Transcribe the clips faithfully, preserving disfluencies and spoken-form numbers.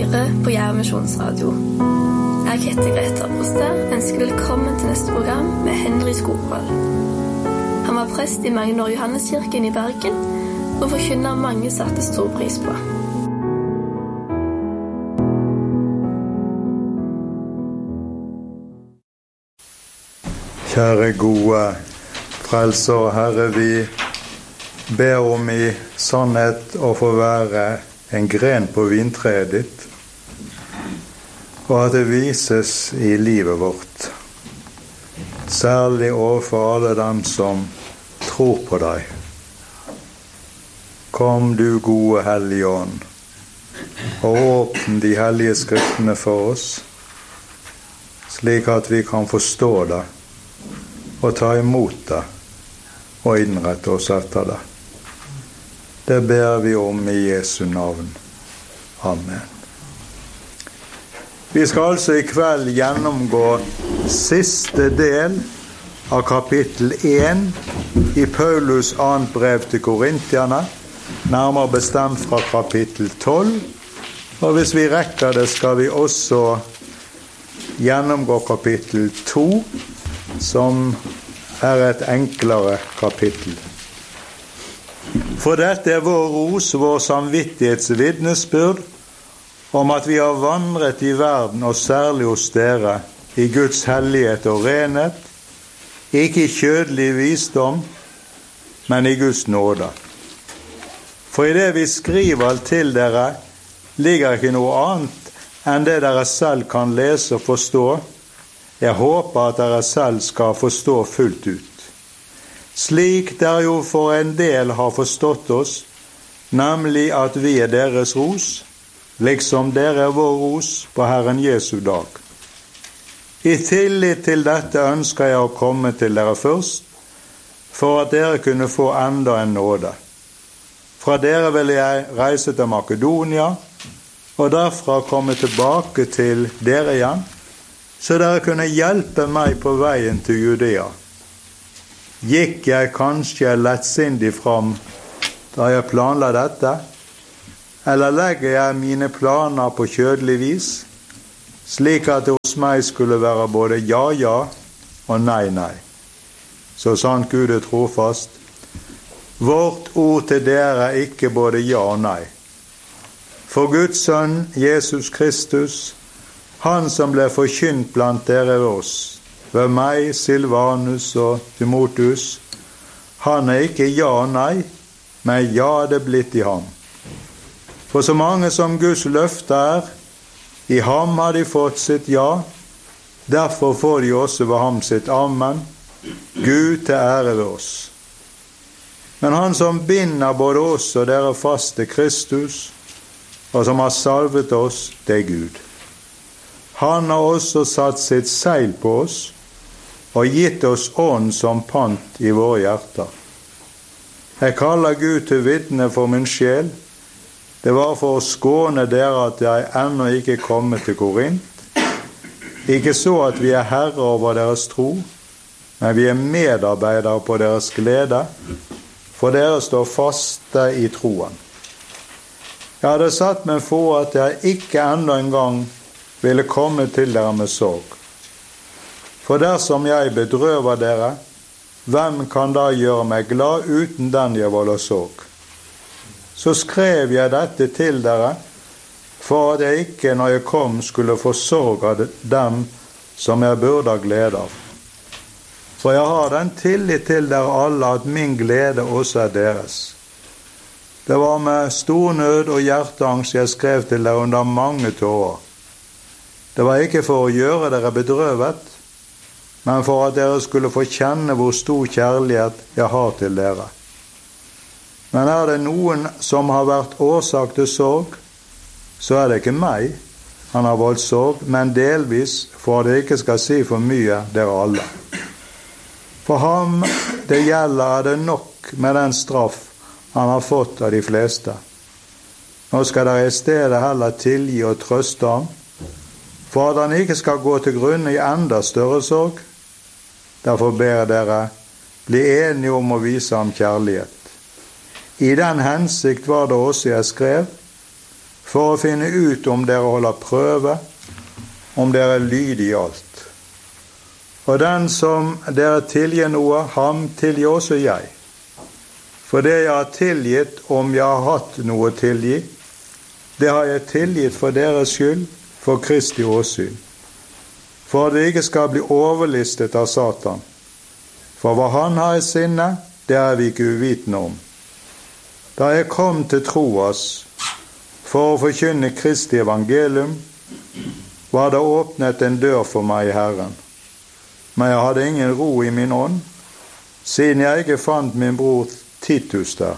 hører på Jerv Misjonsradio. Jeg heter Greta Broster, ønsker velkommen til neste program med Henry Skogvold. Han var prest i Magnor Johanneskirken i Bergen, og forkynner mange satte stor pris på. Kjære gode frelser, Herre, vi ber om i sannhet å få være en gren på vintreet ditt, og at det vises i livet vårt, særlig overfor alle dem som tror på deg. Kom du, gode Hellige Ånd, og åpne de hellige skriftene for oss, slik at vi kan forstå det, og ta imot det, og innrette oss etter det. Det ber vi om i Jesu navn. Amen. Vi skal altså i kveld gjennomgå siste del av kapittel én i Paulus annet brev til Korintierne, nærmere bestemt fra kapittel tolv. Og hvis vi rekker det, skal vi også gjennomgå kapittel to, som er et enklere kapittel. For dette er vår ros, vår samvittighetsvitnesbyrd, om at vi har vandret i verden, og særlig hos dere, i Guds hellighet og renhet, ikke i kjødelig visdom, men i Guds nåde. For i det vi skriver til dere, ligger ikke noe annet enn det dere selv kan lese og forstå. Jeg håper at dere selv skal forstå fullt ut. Slik dere jo for en del har forstått oss, nemlig at vi er deres ros, liksom dere er vår ros på Herren Jesu dag. I tillit til dette ønsker jeg å komme til dere først, for at dere kunne få enda en nåde. Fra dere vil jeg reise til Makedonia, og derfra komme tilbake til dere igjen, så dere kunne hjelpe meg på veien til Judea. Gikk jeg kanskje lettsindig fram da jeg planla dette, eller legger jeg mine planer på kjødelig vis, slik at det hos meg skulle være både ja, ja og nei, nei. Så sant Gud er trofast. Vårt ord til dere er ikke både ja og nei. For Guds sønn, Jesus Kristus, han som ble forkynt blant dere ved oss, ved meg, Silvanus og Timotheus, han er ikke ja og nei, men ja det blitt i ham. For så mange som Guds løfte er, i ham har de fått sitt ja, derfor får de også ved ham sitt amen, Gud til ære ved oss. Men han som binder både oss og dere fast til Kristus, og som har salvet oss, det er Gud. Han har også satt sitt seil på oss, og gitt oss ånd som pant i våre hjerter. Jeg kaller Gud til vitne for min sjel. Det var for å skåne dere at jeg ennå ikke kommet til Korint. Ikke så at vi er herre over deres tro, men vi er medarbeidere på deres glede, for dere står faste i troen. Jeg hadde satt meg for at jeg ikke enda en gang ville komme til dere med sorg. For dersom jeg bedrøver dere, hvem kan da gjøre meg glad uten den jeg volder sorg? Så skrev jeg dette til dere, for at jeg ikke, når jeg kom, skulle få sorg av dem som jeg burde ha glede av. For jeg har den tillit til dere alle at min glede også er deres. Det var med stor nød og hjerteangst jeg skrev til dere under mange tårer. Det var ikke for å gjøre dere bedrøvet, men for at dere skulle få kjenne hvor stor kjærlighet jeg har til dere. Men er det noen som har vært årsak til sorg, så er det ikke meg han har voldt sorg, men delvis for at jeg ikke skal si for mye dere alle. For ham det gjelder er det nok med den straff han har fått av de fleste. Nå skal dere i stedet heller tilgi og trøste ham, for at han ikke skal gå til grunne i enda større sorg. Derfor ber dere bli enige om å vise ham kjærlighet. I den hensikt var det også jeg skrev, for å finne ut om dere holder prøve, om dere er lydige i alt. Og den som dere tilgir noe, ham tilgir også jeg. For det jeg har tilgitt, om jeg har hatt noe tilgi, det har jeg tilgitt for deres skyld, for Kristi åsyn. For at det ikke skal bli overlistet av Satan. For hva han har i sinne, det er vi ikke uvitende om. Da jeg kom til Troas for å forkynne Kristi evangelium, var det åpnet en dør for meg i Herren. Men jeg hadde ingen ro i min ånd, siden jeg ikke fant min bror Titus der.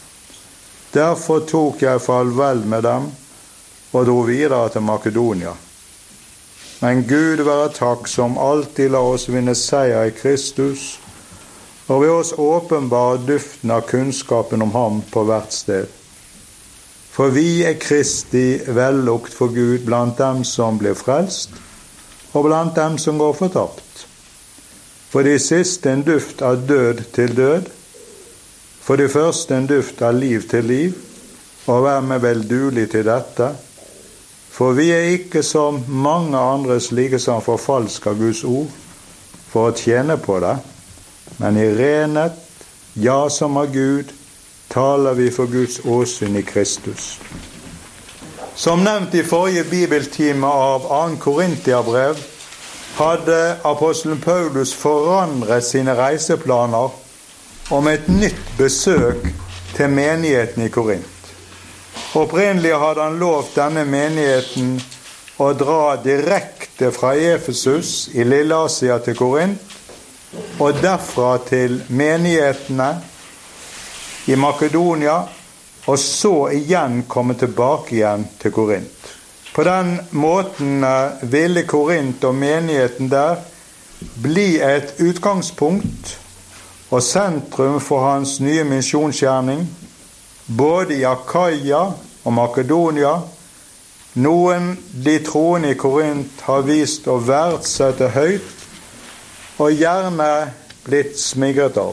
Derfor tok jeg farvel med dem og dro videre til Makedonia. Men Gud være takk som alltid la oss vinne seier i Kristus, og ved oss åpenbare duften av kunnskapen om ham på hvert sted. For vi er Kristi vellukt for Gud blant dem som blir frelst, og blant dem som går fortapt. For de siste en duft av død til død, for de første en duft av liv til liv, og hvem er vel duelig til dette? For vi er ikke som mange andre slike som forfalsker Guds ord, for å tjene på det, men i renhet, ja som av Gud, taler vi for Guds åsyn i Kristus. Som nevnt i forrige bibeltime av andre Korintiabrev, hadde apostelen Paulus forandret sine reiseplaner om et nytt besøk til menigheten i Korint. Opprinnelig hadde han lovt denne menigheten å dra direkte fra Efesus i Lille-Asia til Korint, og derfra til menighetene i Makedonia, og så igjen komme tilbake igjen til Korint. På den måten ville Korint og menigheten der bli et utgangspunkt og sentrum for hans nye misjonsgjerning, både i Akaia og Makedonia. Noen de troende i Korint har vist å verdsette høyt, og gjerne blitt smigret av.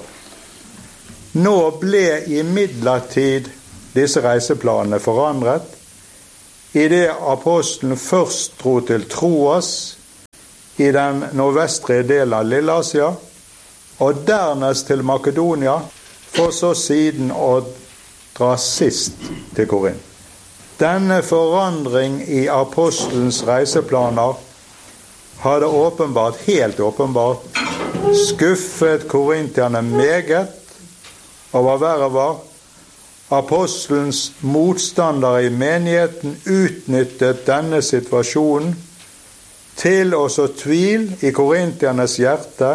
Nå ble imidlertid disse reiseplanene forandret, i det apostelen først dro til Troas, i den nordvestre delen av Lille-Asia, og dernest til Makedonia, for så siden å dra sist til Korint. Denne forandring i apostelens reiseplaner hadde åpenbart, helt åpenbart, skuffet korintierne meget, og hva verre var, apostelens motstandere i menigheten utnyttet denne situasjonen til å så tvil i korintiernes hjerte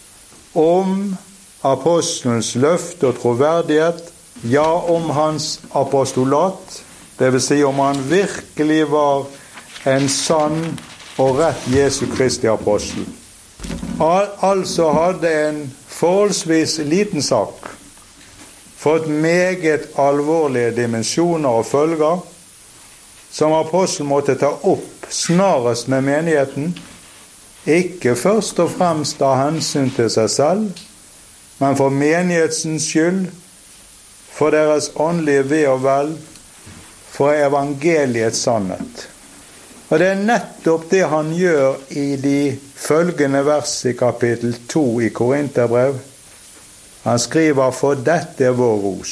om apostelens løfte og troverdighet, ja, om hans apostolat, det vil si om han virkelig var en sann og rett Jesu Kristi apostel. Al- altså hadde en forholdsvis liten sak fått meget alvorlige dimensjoner og følger, som apostelen måtte ta opp snarest med menigheten, ikke først og fremst av hensyn til seg selv, men for menighetens skyld, for deres åndelige ve og vel, for evangeliets sannhet. Og det er nettopp det han gjør i de følgende vers i kapittel to i Korinterbrev. Han skriver, for dette er vår ros,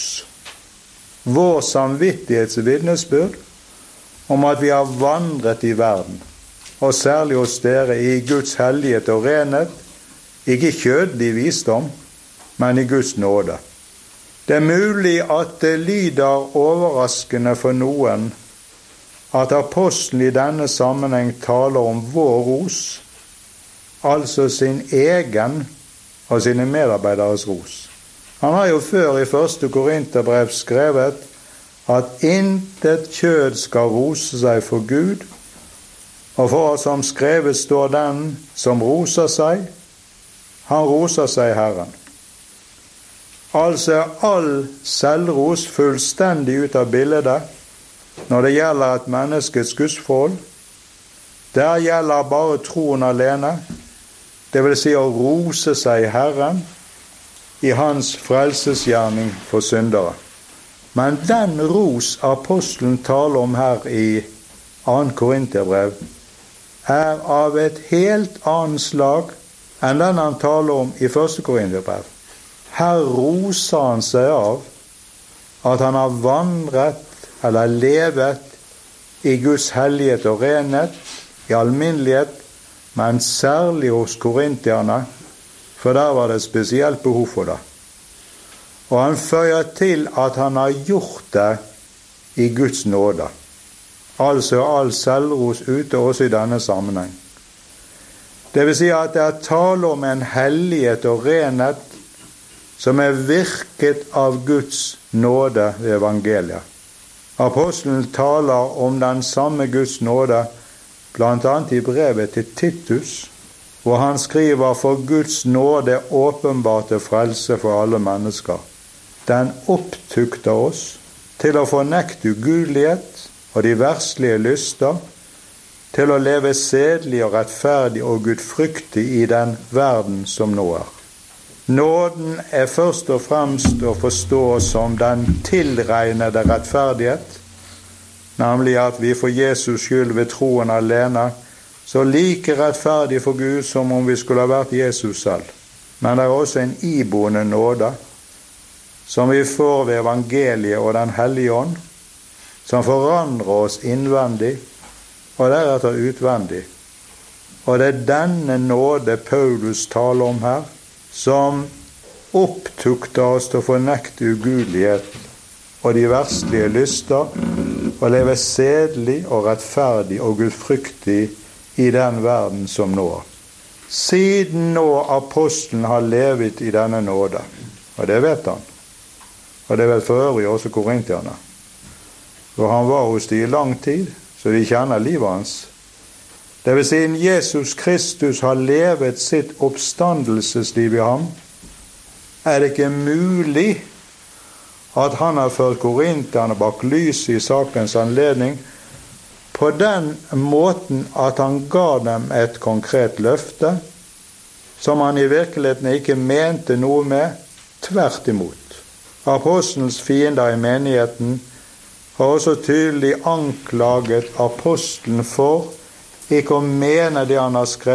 vår samvittighetsvitnesbyrd om at vi har vandret i verden, og særlig hos dere i Guds hellighet og renhet, ikke kjødelig visdom, men i Guds nåde. Det er mulig at det lyder overraskende for noen at apostelen i denne sammenheng taler om vår ros, altså sin egen og sine medarbeideres ros. Han har jo før i første Korinterbrev skrevet at intet kjød skal rose seg for Gud, og for som skrevet står den som roser seg, han roser seg Herren. Altså all selvros fullstendig ut av bildet når det gjelder et menneskets gudsforhold. Der gjelder bare troen alene, det vil si å rose seg Herren i hans frelsesgjerning for syndere. Men den ros apostelen taler om her i andre Korinterbrev, er av et helt annet slag enn den han taler om i første Korinterbrev. Her roser han seg av at han har vandret eller levet i Guds hellighet og renhet, i alminnelighet, men særlig hos korintierne, for der var det spesielt behov for det. Og han føyer til at han har gjort det i Guds nåde. Altså all selvros ute også i denne sammenheng. Det vil si at det er tale om en hellighet og renhet som er virket av Guds nåde ved evangeliet. Apostelen taler om den samme Guds nåde, blant annet i brevet til Titus, hvor han skriver for Guds nåde åpenbart til frelse for alle mennesker. Den opptukter oss til å fornekte ugudelighet og de verslige lyster, til å leve sedelig og rettferdig og gudfryktig i den verden som nå er. Nåden er først og fremst å forstå som den tilregnede rettferdighet, nemlig at vi for Jesus skyld ved troen alene, så like rettferdig for Gud som om vi skulle ha vært Jesus selv. Men det er også en iboende nåde, som vi får ved evangeliet og den hellige ånd, som forandrer oss innvendig og deretter utvendig. Og det er denne nåde Paulus taler om her, som opptukter oss til å fornekte ugudelighet og de verslige lyster, og leve sedelig og rettferdig og gudfryktig i den verden som nå. Siden nå apostelen har levet i denne nåde, og det vet han, og det vet for øvrig også korintierne, og han var hos de i lang tid, så de kjenner livet hans. Det vil si, Jesus Kristus har levet sitt oppstandelsesliv i ham, er det ikke mulig at han har ført korinterne bak lyset i sakens anledning på den måten at han ga dem et konkret løfte, som han i virkeligheten ikke mente noe med, tvert imot. Apostelens fiender i menigheten har også tydelig anklaget apostelen for ikke å mene det han har skrevet,